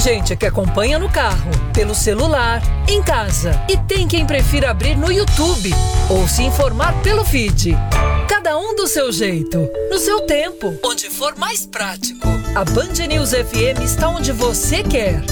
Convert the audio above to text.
gente que acompanha no carro, pelo celular, em casa. E tem quem prefira abrir no YouTube ou se informar pelo feed. Cada um do seu jeito, no seu tempo, onde for mais prático. A Band News FM está onde você quer.